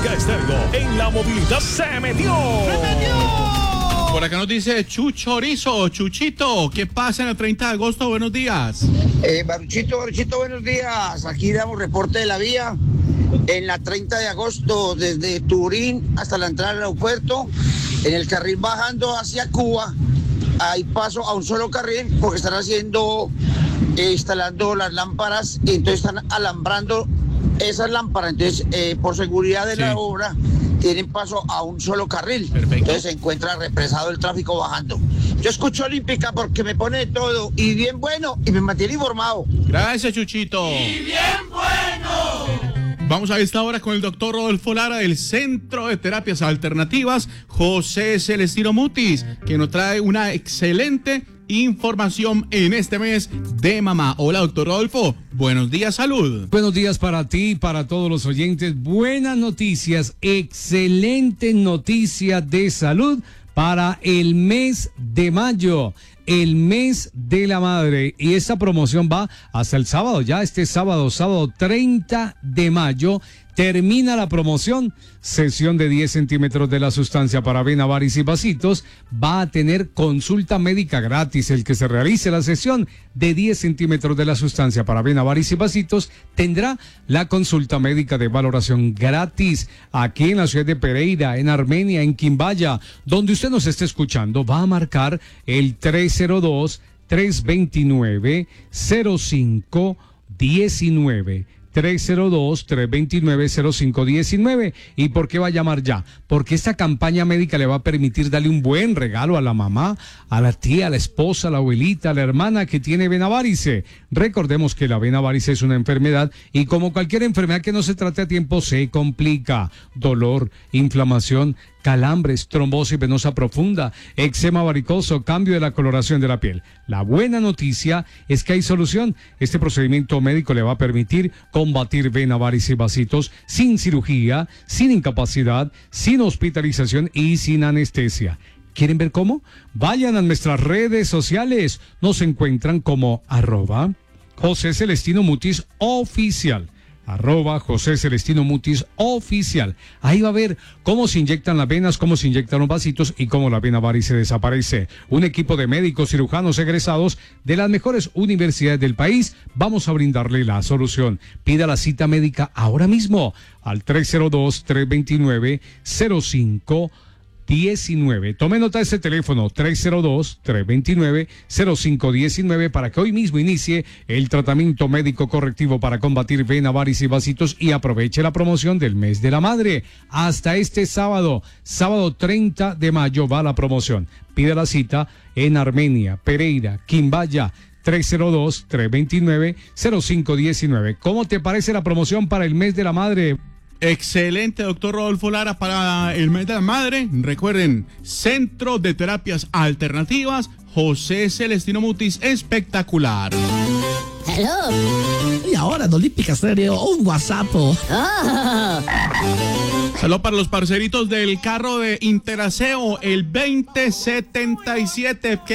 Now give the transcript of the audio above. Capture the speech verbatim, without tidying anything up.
Omega Estéreo en la movilidad se metió. ¡Se metió! Por acá nos dice Chuchorizo, Chuchito, ¿qué pasa en el treinta de agosto? Buenos días. Eh, Baruchito, Baruchito, buenos días. Aquí damos reporte de la vía. En la treinta de agosto, desde Turín hasta la entrada al aeropuerto, en el carril bajando hacia Cuba, hay paso a un solo carril porque están haciendo, eh, instalando las lámparas y entonces están alambrando esas lámparas. Entonces, eh, por seguridad de sí. la obra, tienen paso a un solo carril. Perfecto. Entonces se encuentra represado el tráfico bajando. Yo escucho Olímpica porque me pone de todo y bien bueno y me mantiene informado. Gracias, Chuchito. ¡Y bien bueno! Vamos a esta hora con el doctor Rodolfo Lara del Centro de Terapias Alternativas, José Celestino Mutis, que nos trae una excelente información en este mes de mamá. Hola, doctor Rodolfo. Buenos días, salud. Buenos días para ti y para todos los oyentes. Buenas noticias, excelente noticia de salud para el mes de mayo. El mes de la madre, y esta promoción va hasta el sábado, ya este sábado, sábado treinta de mayo, termina la promoción. Sesión de diez centímetros de la sustancia para vena, varices y vasitos. Va a tener consulta médica gratis. El que se realice la sesión de diez centímetros de la sustancia para vena, varices y vasitos tendrá la consulta médica de valoración gratis aquí en la ciudad de Pereira, en Armenia, en Quimbaya, donde usted nos esté escuchando. Va a marcar el tres cero dos, tres dos nueve, cero cinco uno nueve. tres cero dos, tres dos nueve, cero cinco uno nueve. ¿Y por qué va a llamar ya? Porque esta campaña médica le va a permitir darle un buen regalo a la mamá, a la tía, a la esposa, a la abuelita, a la hermana que tiene vena varice. Recordemos que la vena varice es una enfermedad y como cualquier enfermedad que no se trate a tiempo se complica. Dolor, inflamación, calambres, trombosis venosa profunda, eczema varicoso, cambio de la coloración de la piel. La buena noticia es que hay solución. Este procedimiento médico le va a permitir combatir vena, varices y vasitos sin cirugía, sin incapacidad, sin hospitalización y sin anestesia. ¿Quieren ver cómo? Vayan a nuestras redes sociales. Nos encuentran como arroba José Celestino Mutis Oficial. Arroba José Celestino Mutis Oficial. Ahí va a ver cómo se inyectan las venas, cómo se inyectan los vasitos y cómo la vena varice desaparece. Un equipo de médicos cirujanos egresados de las mejores universidades del país. Vamos a brindarle la solución. Pida la cita médica ahora mismo al tres cero dos, tres dos nueve, cero cinco diecinueve. Tome nota de ese teléfono tres cero dos, tres dos nueve, cero cinco uno nueve para que hoy mismo inicie el tratamiento médico correctivo para combatir vena, varices y vasitos y aproveche la promoción del mes de la madre. Hasta este sábado, sábado treinta de mayo va la promoción. Pide la cita en Armenia, Pereira, Quimbaya, tres cero dos, tres dos nueve, cero cinco uno nueve. ¿Cómo te parece la promoción para el mes de la madre? Excelente, doctor Rodolfo Lara, para el mes de la madre. Recuerden, Centro de Terapias Alternativas, José Celestino Mutis, espectacular. Hello. Y ahora en Olímpica Stereo, un WhatsApp. Oh. Saludos para los parceritos del carro de Interaseo, el veinte setenta y siete.